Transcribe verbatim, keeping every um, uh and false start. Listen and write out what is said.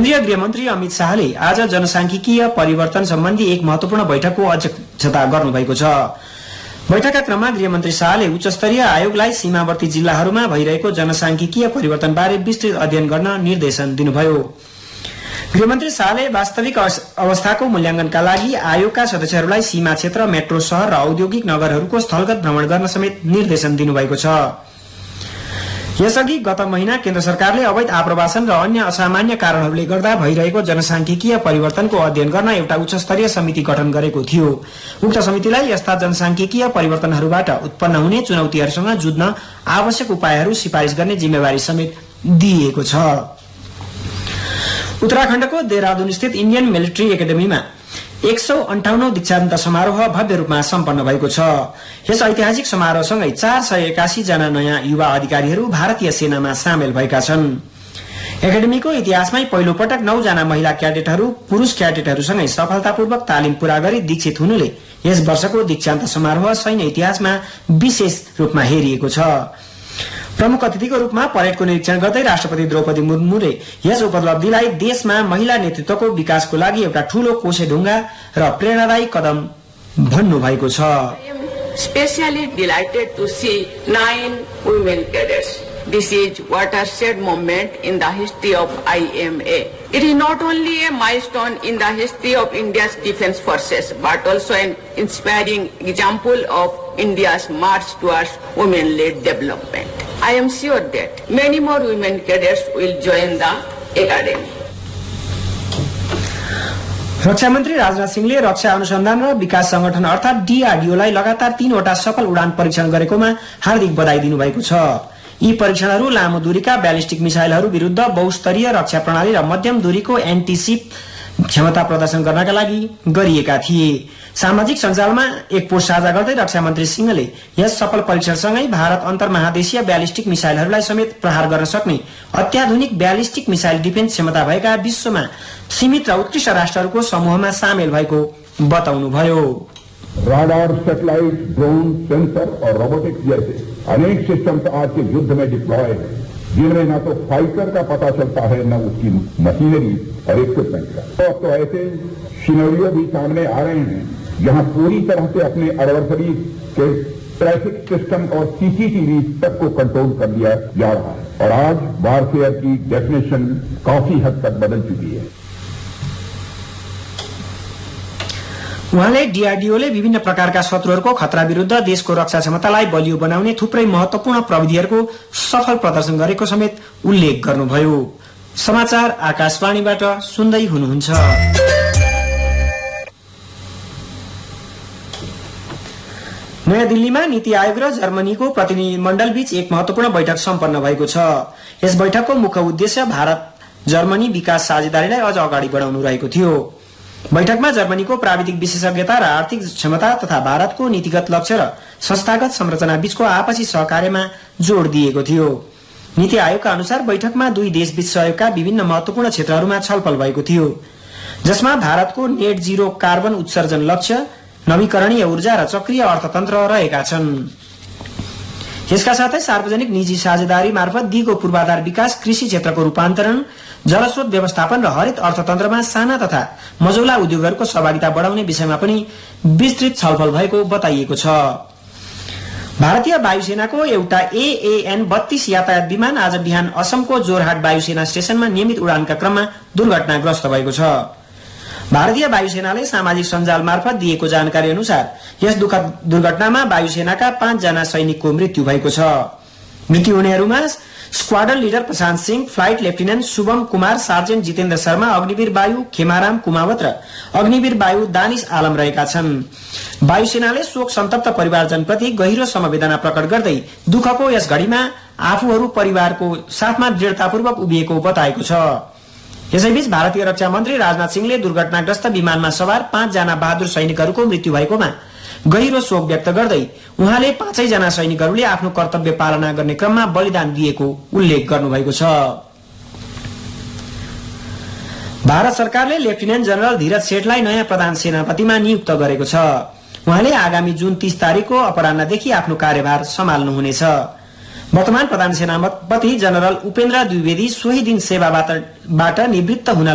केन्द्रीय गृहमन्त्री अमित शाहले आज जनसांख्यिकीय परिवर्तन सम्बन्धी एक महत्वपूर्ण बैठकको अध्यक्षता गर्नुभएको छ। बैठकका क्रममा गृहमन्त्री शाहले उच्चस्तरीय आयोगलाई सीमावर्ती जिल्लाहरूमा भइरहेको जनसांख्यिकीय परिवर्तनबारे विस्तृत अध्ययन गर्न निर्देशन दिनुभयो। गृहमन्त्री शाहले वास्तविक अवस्थाको मूल्याङ्कनका लागि आयोगका सदस्यहरूलाई सीमा क्षेत्र, मेट्रो शहर र औद्योगिक नगरहरूको स्थलगत भ्रमण गर्न समेत निर्देशन दिनुभएको छ। यसअघि गत महिना केन्द्र सरकारले अवैध आप्रवासन र अन्य असामान्य कारणहरूले गर्दा भइरहेको जनसांख्यिकीय परिवर्तनको अध्ययन गर्न एउटा उच्चस्तरीय समिति गठन गरेको थियो। उक्त समितिलाई यस्ता जनसांख्यिकीय परिवर्तनहरूबाट उत्पन्न हुने चुनौतीहरूसँग जुझ्न आवश्यक उपायहरू सिफारिस गर्ने जिम्मेवारी समेत दिइएको छ। उत्तराखण्डको देहरादून स्थित इन्डियन मिलिट्री एकाडेमीमा एक सौ अन्ठाउन्नौ दीक्षान्त समारोह भव्य रूपमा सम्पन्न भएको छ। यस ऐतिहासिक समारोहसँगै चार सय एकासी जना नयाँ युवा अधिकारीहरू भारतीय सेनामा सामेल भएका छन्। एकाडेमीको इतिहासमै पहिलो पटक नौ जना महिला क्याडेटहरू पुरुष क्याडेटहरूसँगै सफलतापूर्वक तालिम पूरा गरी दीक्षित हुनुले यस वर्षको दीक्षान्त समारोह सैन्य इतिहासमा विशेष रूपमा हेरिएको छ। प्रमुख अतिथिको रूपमा परेडको निरीक्षण गर्दै राष्ट्रपति द्रौपदी मुर्मुले यस उपलब्धिलाई देशमा महिला नेतृत्वको विकासको लागि एउटा ठूलो कोसेढुङ्गा र प्रेरणादायी कदम भन्नुभएको छ। Especially delighted to see nine women cadets. This is watershed moment in the history of I M A. It is not only a milestone in the history of India's defense forces, but also an inspiring example of India's march towards women-led development. I am sure that many more women cadets will join the academy. रक्षा मन्त्री राजनाथ सिंहले रक्षा अनुसन्धान र विकास संगठन अर्थात डीआरडीओलाई लगातार तीनवटा सफल उडान परीक्षण गरेकोमा हार्दिक बधाई दिनुभएको छ। यी परीक्षणहरू लामो दूरीका ब्यालिस्टिक मिसाइलहरू विरुद्ध बहुस्तरीय रक्षा प्रणाली र मध्यम दूरीको एन्टी-शिप क्षमता प्रदर्शन गर्नका लागि गरिएका थिए। सामाजिक सञ्जालमा एक पोस्ट साझा गर्दै रक्षा मन्त्री सिंहले यस सफल परीक्षणसँगै भारत अन्तर्महादेशीय ब्यालिस्टिक मिसाइलहरूलाई समेत प्रहार गर्न सक्ने अत्याधुनिक ब्यालिस्टिक मिसाइल डिफेन्स क्षमता भएका विश्वमा सीमित र उत्कृष्ट राष्ट्रहरूको समूहमा सामेल भएको बताउनुभयो। राडार, सैटेलाइट, ड्रोन, सेंसर और रोबोटिक्स जैसे अनेक सिस्टम्स आज के युद्ध में डिप्लॉय हैं, जिनमें न तो फाइटर का पता चलता है न उसकी मशीनरी और इक्विपमेंट का। तो अब तो ऐसे सिनेरियो भी सामने आ रहे हैं जहां पूरी तरह से अपने एडवर्सरी के ट्रैफिक सिस्टम और सीसीटीवी तक को कंट्रोल कर लिया जा रहा है और आज वारफेयर की डेफिनेशन काफी हद तक बदल चुकी है। उहाँले डीआरडीओले विभिन्न प्रकारका शत्रुहरूको खतरा विरुद्ध देशको रक्षा क्षमतालाई बलियो बनाउने थुप्रै महत्वपूर्ण प्रविधिहरूको सफल प्रदर्शन गरेको समेत उल्लेख गर्नुभयो। समाचार आकाशवाणीबाट सुन्दै हुनुहुन्छ। नयाँ दिल्लीमा नीति आयोग र जर्मनीको प्रतिनिधिमण्डल बीच एक महत्वपूर्ण बैठक सम्पन्न भएको छ। यस बैठकको मुख्य उद्देश्य भारत जर्मनी विकास साझेदारीलाई अझ अगाडि बढाउनु रहेको थियो। बैठकमा जर्मनीको प्राविधिक विशेषज्ञता र आर्थिक क्षमता तथा भारतको नीतिगत लक्ष्य र संस्थागत संरचना बीचको आपसी सहकार्यमा जोड़ दिएको थियो। नीति आयोगका अनुसार बैठकमा दुई देशबीच सहयोगका विभिन्न महत्वपूर्ण क्षेत्रहरूमा छलफल भएको थियो, जसमा भारतको नेट जिरो कार्बन उत्सर्जन लक्ष्य, नवीकरणीय ऊर्जा र चक्रीय अर्थतन्त्र रहेका छन्। यसका साथै सार्वजनिक निजी साझेदारी मार्फत दिगो पूर्वाधार विकास, कृषि क्षेत्रको रूपान्तरण, जलस्रोत व्यवस्थापन र हरित अर्थतन्त्रमा साना तथा मझौला उद्योगहरूको सहभागिता बढाउने विषयमा पनि विस्तृत छलफल भएको बताइएको छ। भारतीय वायुसेनाको एउटा एएएन बत्तीस यातायात विमान आज बिहान असमको जोरहाट वायुसेना स्टेशनमा नियमित उडानका क्रममा दुर्घटनाग्रस्त भएको छ। भारतीय वायुसेनाले सामाजिक सञ्जाल मार्फत दिएको जानकारी अनुसार यस दुःखद दुर्घटनामा वायुसेनाका पाँच जना सैनिकको मृत्यु भएको छ। मृत्यु हुनेहरूमा स्क्वाड्रन लिडर प्रशान्त Singh, flight lieutenant Shubham Kumar, sergeant Jitendra Sharma, Agniveer वायु खेमाराम कुमावत र अग्निवीर वायु दानिश आलम रहेका छन्। वायुसेनाले शोक सन्तप्त परिवारजनप्रति गहिरो समवेदना प्रकट गर्दै दुःखको यस घडीमा आफूहरू परिवारको साथमा दृढतापूर्वक उभिएको बताएको छ। यसैबीच भारतीय रक्षा मन्त्री राजनाथ सिंहले दुर्घटनाग्रस्त विमानमा सवार पाँच जना बहादुर सैनिकहरूको मृत्यु भएकोमा गहिरो शोक व्यक्त गर्दै उहाँले पाँचै जना सैनिकहरूले आफ्नो कर्तव्य पालना गर्ने क्रममा बलिदान दिएको उल्लेख गर्नुभएको छ। भारत सरकारले लेफ्टिनेन्ट जनरल धीरज सेठलाई नयाँ प्रधान सेनापतिमा नियुक्त गरेको छ। उहाँले आगामी जुन तीस तारिकको अपराह्नदेखि आफ्नो कार्यभार सम्हाल्नुहुनेछ। वर्तमान प्रधान सेनापति जनरल उपेन्द्र द्विवेदी सोही दिन सेवाबाट निवृत्त हुन